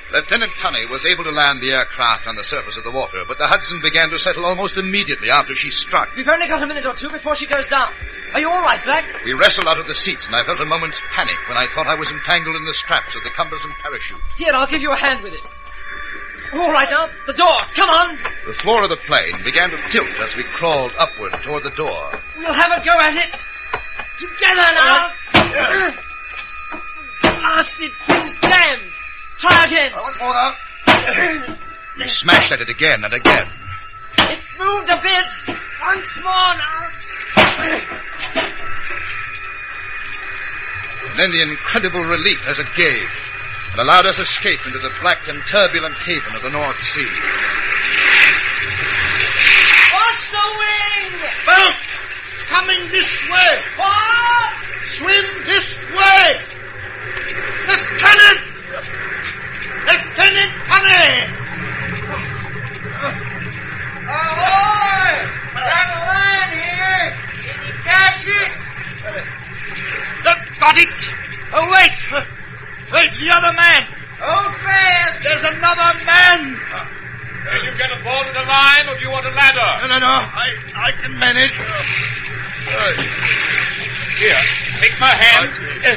Lieutenant Tunney was able to land the aircraft on the surface of the water, but the Hudson began to settle almost immediately after she struck. We've only got a minute or two before she goes down. Are you all right, Black? We wrestled out of the seats, and I felt a moment's panic when I thought I was entangled in the straps of the cumbersome parachute. Here, I'll give you a hand with it. All right, now, the door. Come on. The floor of the plane began to tilt as we crawled upward toward the door. We'll have a go at it. Together now. Blasted thing's jammed. Try again. Once more now. We smashed at it again and again. It moved a bit. Once more now. And then the incredible relief as it gave, and allowed us escape into the black and turbulent haven of the North Sea. Watch the wing! Boat! Coming this way! What? Swim this way! Lieutenant! Lieutenant Tunney! Ahoy! Got a line here. Can you catch it? Got it! Oh, wait! Wait, the other man! Hold fast. There's another man! Can you get aboard with a line, or do you want a ladder? No. I can manage. Here, take my hand.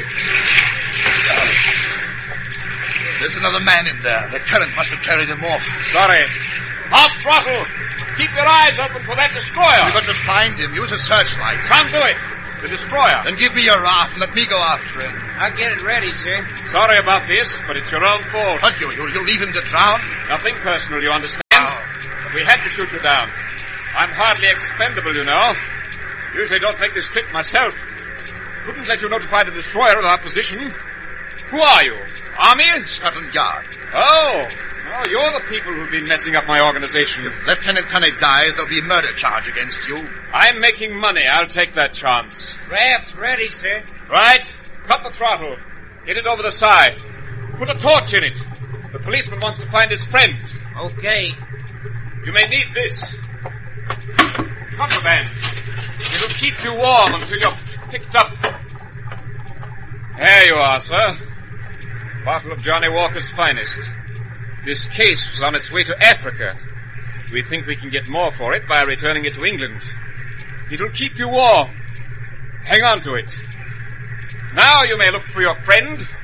There's another man in there. The current must have carried him off. Sorry. Half throttle. Keep your eyes open for that destroyer. We've got to find him. Use a searchlight. Can't do it. The destroyer. Then give me your raft and let me go after him. I'll get it ready, sir. Sorry about this, but it's your own fault. What, you'll leave him to drown? Nothing personal, you understand? But we had to shoot you down. I'm hardly expendable, you know. Usually don't make this trip myself. Couldn't let you notify the destroyer of our position. Who are you? Army? Scotland Yard. Oh, you're the people who've been messing up my organization. If Lieutenant Tunney dies, there'll be a murder charge against you. I'm making money. I'll take that chance. Raft's ready, sir. Right. Cut the throttle. Get it over the side. Put a torch in it. The policeman wants to find his friend. Okay. You may need this. Contraband. It'll keep you warm until you're picked up. There you are, sir. Bottle of Johnny Walker's finest. This case was on its way to Africa. We think we can get more for it by returning it to England. It'll keep you warm. Hang on to it. Now you may look for your friend